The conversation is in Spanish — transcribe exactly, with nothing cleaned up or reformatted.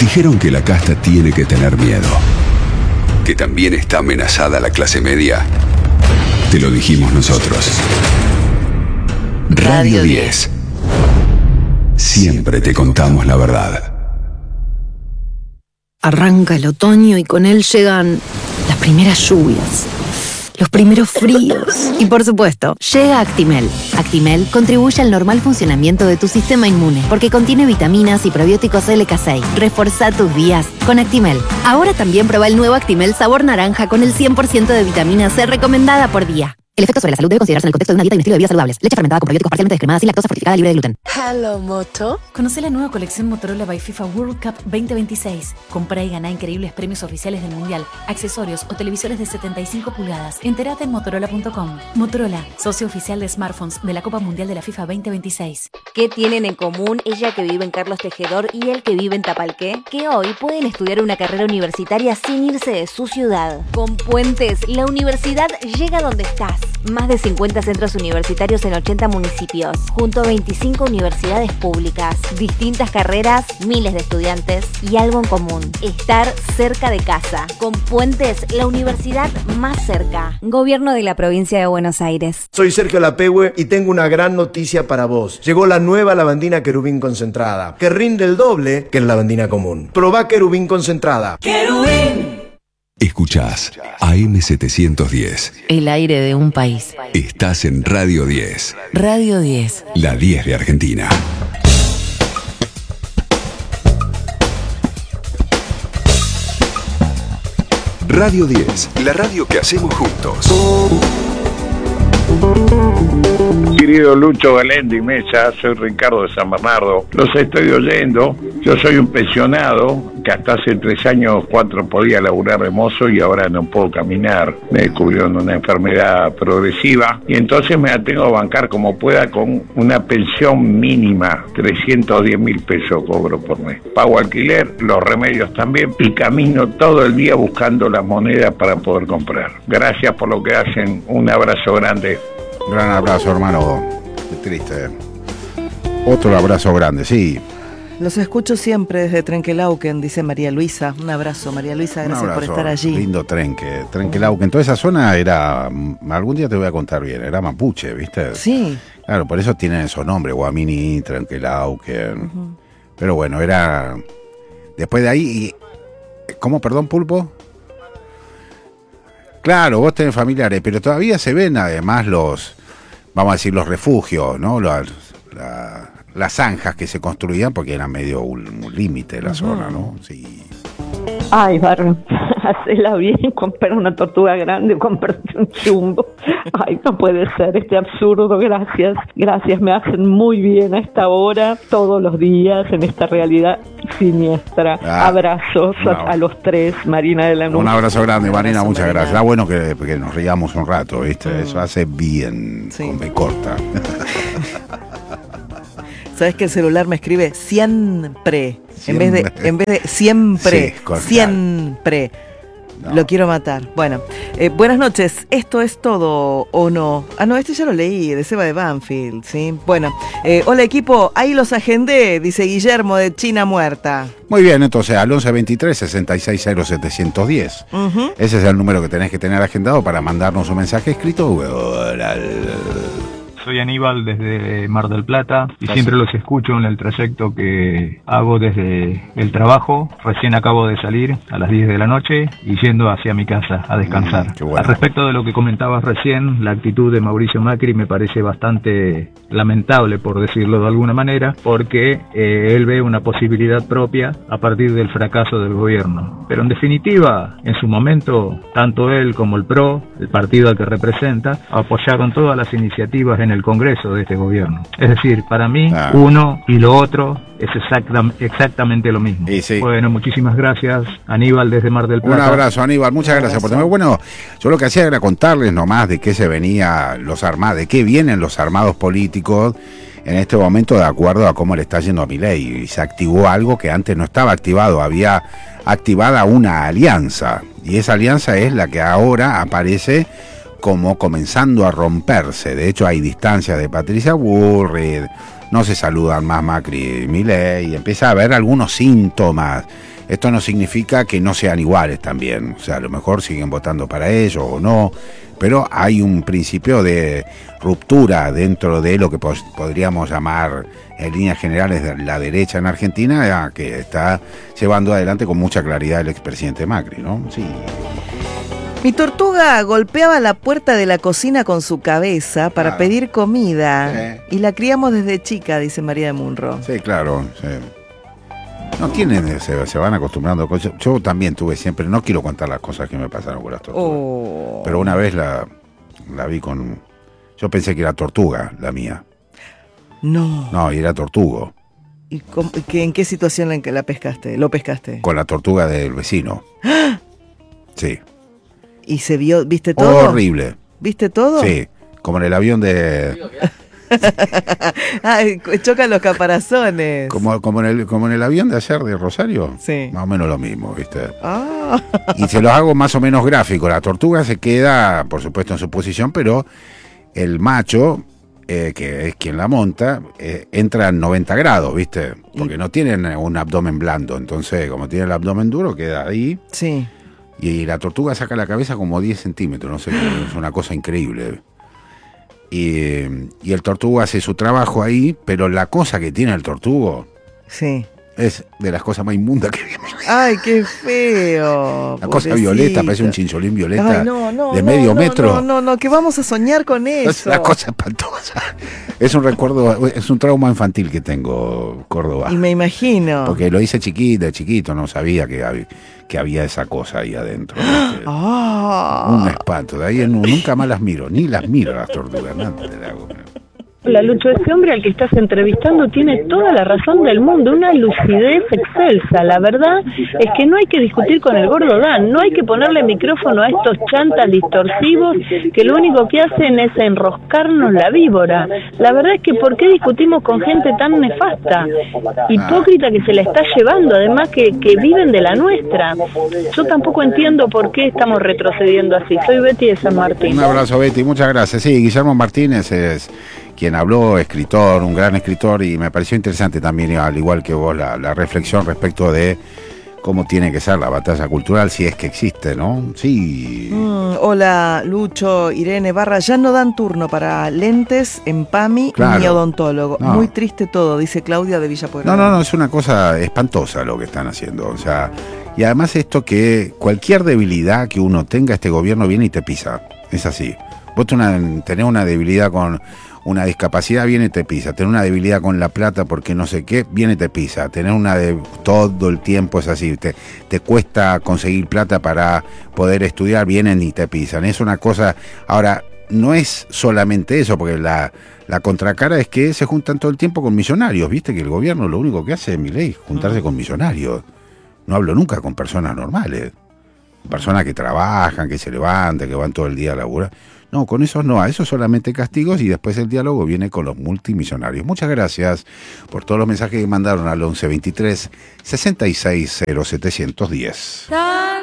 Dijeron que la casta tiene que tener miedo, que también está amenazada la clase media. Te lo dijimos nosotros. Radio diez. Siempre te contamos la verdad. Arranca el otoño y con él llegan las primeras lluvias, los primeros fríos y, por supuesto, llega Actimel. Actimel contribuye al normal funcionamiento de tu sistema inmune porque contiene vitaminas y probióticos L K seis. Reforzá tus días con Actimel. Ahora también prueba el nuevo Actimel sabor naranja con el cien por ciento de vitamina C recomendada por día. El efecto sobre la salud debe considerarse en el contexto de una dieta y un estilo de vida saludables. Leche fermentada con probióticos parcialmente descremadas y lactosa fortificada libre de gluten. Hello, Moto. Conoce la nueva colección Motorola by FIFA World Cup veinte veintiséis. Comprá y ganá increíbles premios oficiales del Mundial, accesorios o televisores de setenta y cinco pulgadas. Entérate en motorola punto com. Motorola, socio oficial de smartphones de la Copa Mundial de la FIFA veinte veintiséis. ¿Qué tienen en común ella que vive en Carlos Tejedor y él que vive en Tapalqué? Que hoy pueden estudiar una carrera universitaria sin irse de su ciudad. Con Puentes, la universidad llega donde estás. Más de cincuenta centros universitarios en ochenta municipios, junto a veinticinco universidades públicas, distintas carreras, miles de estudiantes y algo en común: estar cerca de casa. Con Puentes, la universidad más cerca. Gobierno de la provincia de Buenos Aires. Soy Sergio Lapehue y tengo una gran noticia para vos. Llegó la nueva lavandina Querubín concentrada, que rinde el doble que la lavandina común. Probá Querubín concentrada. ¡Querubín! Escuchás A M setecientos diez. El aire de un país. Estás en Radio diez. Radio diez. La diez de Argentina. Radio diez, la radio que hacemos juntos. Querido Lucho Galendi Mesa, soy Ricardo de San Bernardo. Los estoy oyendo. Yo soy un pensionado que hasta hace tres años, cuatro podía laburar de mozo y ahora no puedo caminar. Me descubrieron una enfermedad progresiva y entonces me la tengo que bancar como pueda con una pensión mínima. trescientos diez mil pesos cobro por mes. Pago alquiler, los remedios también y camino todo el día buscando las monedas para poder comprar. Gracias por lo que hacen. Un abrazo grande. Gran abrazo, hermano. Qué triste. Otro abrazo grande, sí. Los escucho siempre desde Trenquelauquen, dice María Luisa. Un abrazo, María Luisa, gracias Un abrazo, por estar allí. Lindo Trenque, Trenquelauquen. Toda esa zona era, algún día te voy a contar bien, era mapuche, ¿viste? Sí. Claro, por eso tienen esos nombres, Guamini, Trenquelauquen. Uh-huh. Pero bueno, era... Después de ahí... ¿Cómo, perdón, Pulpo? Claro, vos tenés familiares, pero todavía se ven además los, vamos a decir, los refugios, ¿no? Las, la, las zanjas que se construían porque era medio un, un límite de la uh-huh. zona, ¿no? Sí. Ay, Barro, hacela bien, comprar una tortuga grande, comprarte un chumbo. Ay, no puede ser, este absurdo, gracias, gracias, me hacen muy bien a esta hora, todos los días, en esta realidad siniestra. Ah, Abrazos no. a, a los tres, Marina de la Nube. Un abrazo grande, Marina, abrazo, muchas Marina. gracias. Está bueno que, que nos riamos un rato, ¿viste? Mm. Eso hace bien, sí. con B corta. ¿Sabes que el celular me escribe siempre? siempre. En vez de en vez de siempre, sí, siempre. No. Lo quiero matar. Bueno, eh, buenas noches. ¿Esto es todo o no? Ah, no, este ya lo leí, de Seba de Banfield, ¿sí? Bueno, eh, hola equipo, ahí los agendé, dice Guillermo de China Muerta. Muy bien, entonces al once veintitrés sesenta y seis cero setecientos diez. Uh-huh. Ese es el número que tenés que tener agendado para mandarnos un mensaje escrito. Soy Aníbal desde Mar del Plata y siempre los escucho en el trayecto que hago desde el trabajo. Recién acabo de salir a las diez de la noche y yendo hacia mi casa a descansar. Mm, bueno. Al respecto de lo que comentabas recién, la actitud de Mauricio Macri me parece bastante lamentable, por decirlo de alguna manera, porque eh, él ve una posibilidad propia a partir del fracaso del gobierno. Pero en definitiva, en su momento, tanto él como el P R O, el partido al que representa, apoyaron todas las iniciativas en el Congreso de este gobierno. Es decir, para mí, ah. uno y lo otro es exacta, exactamente lo mismo. Sí. Bueno, muchísimas gracias, Aníbal desde Mar del Plata. Un abrazo, Aníbal, muchas gracias por tener. Bueno, yo lo que hacía era contarles nomás de qué se venía los armados, de qué vienen los armados políticos en este momento de acuerdo a cómo le está yendo a Milei. Y se activó algo que antes no estaba activado, había activada una alianza, y esa alianza es la que ahora aparece como comenzando a romperse. De hecho hay distancias de Patricia Bullrich, no se saludan más Macri y Milei, y empieza a haber algunos síntomas Esto no significa que no sean iguales también, o sea, a lo mejor siguen votando para ellos o no, pero hay un principio de ruptura dentro de lo que pod- podríamos llamar en líneas generales de la derecha en Argentina, que está llevando adelante con mucha claridad el expresidente Macri, ¿no? Sí. Mi tortuga golpeaba la puerta de la cocina con su cabeza para Claro. pedir comida. Sí. Y la criamos desde chica, dice María de Munro. Sí, claro, sí. No tienen, se, se van acostumbrando. Yo, yo también tuve siempre, no quiero contar las cosas que me pasaron con las tortugas. Oh. Pero una vez la, la vi con... Yo pensé que era tortuga la mía. No. No, y era tortugo. ¿Y cómo- y qué- en qué situación en que la pescaste? ¿Lo pescaste? Con la tortuga del vecino. Sí. ¿Y se vio, viste todo? Horrible. ¿Viste todo? Sí, como en el avión de... Ay, chocan los caparazones. Como, como, en el, como en el avión de ayer de Rosario. Sí. Más o menos lo mismo, ¿viste? Ah. Y se los hago más o menos gráfico. La tortuga se queda, por supuesto, en su posición, pero el macho, eh, que es quien la monta, eh, entra en noventa grados, ¿viste? Porque no tienen un abdomen blando. Entonces, como tiene el abdomen duro, queda ahí. Sí. Y la tortuga saca la cabeza como diez centímetros, no sé, es una cosa increíble. Y, y el tortugo hace su trabajo ahí, pero la cosa que tiene el tortugo Sí. es de las cosas más inmundas que vi. Ay, qué feo. La cosa pobrecito. violeta, parece un chincholín violeta Ay, no, no, de no, medio no, metro. No, no, no, que vamos a soñar con Es eso. una cosa espantosa. Es un recuerdo, es un trauma infantil que tengo, Córdoba. Y me imagino. Porque lo hice chiquito, de chiquito, no sabía que había, que había esa cosa ahí adentro. ¿Viste? Ah. Un espanto. De ahí en- nunca más las miro, ni las miro las tortugas. Nada, le hago. La Lucho, ese hombre al que estás entrevistando tiene toda la razón del mundo, una lucidez excelsa. La verdad es que no hay que discutir con el gordo Dan, no hay que ponerle micrófono a estos chantas distorsivos que lo único que hacen es enroscarnos la víbora. La verdad es que ¿por qué discutimos con gente tan nefasta? Hipócrita que se la está llevando, además que, que viven de la nuestra. Yo tampoco entiendo por qué estamos retrocediendo así. Soy Betty de San Martín. Un abrazo, Betty, muchas gracias. Sí, Guillermo Martínez es quien habló, escritor, un gran escritor, y me pareció interesante también, al igual que vos, la, la reflexión respecto de cómo tiene que ser la batalla cultural, si es que existe, ¿no? Sí. Mm, hola, Lucho, Irene, Barra. Ya no dan turno para lentes en PAMI Claro. ni odontólogo. No. Muy triste todo, dice Claudia de Villa Pueyrredón. No, no, no, es una cosa espantosa lo que están haciendo, o sea, y además esto que cualquier debilidad que uno tenga, este gobierno viene y te pisa, es así. Vos una, tenés una debilidad con una discapacidad, viene y te pisa. Tener una debilidad con la plata porque no sé qué, viene y te pisa. Tener una de todo el tiempo es así. Te, te cuesta conseguir plata para poder estudiar, vienen y te pisan. Es una cosa. Ahora, no es solamente eso, porque la, la contracara es que se juntan todo el tiempo con millonarios. Viste que el gobierno lo único que hace, Milei, es juntarse con millonarios. No hablo nunca con personas normales. Personas que trabajan, que se levantan, que van todo el día a laburar. No, con esos no, a esos solamente castigos, y después el diálogo viene con los multimillonarios. Muchas gracias por todos los mensajes que mandaron al once veintitrés sesenta y seis cero setecientos diez.